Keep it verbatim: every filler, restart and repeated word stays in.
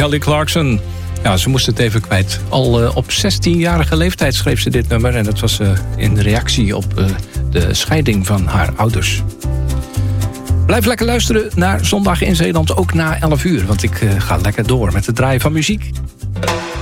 Kelly Clarkson. Ja, ze moest het even kwijt. Al uh, op zestienjarige leeftijd schreef ze dit nummer. En dat was uh, in reactie op uh, de scheiding van haar ouders. Blijf lekker luisteren naar Zondag in Zeeland, ook na elf uur. Want ik uh, ga lekker door met het draaien van muziek.